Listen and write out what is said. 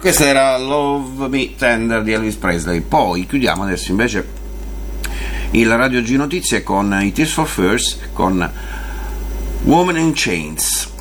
Questa era Love Me Tender di Elvis Presley. Poi chiudiamo adesso invece il Radio G Notizie con i Tears for Fears con Woman in Chains.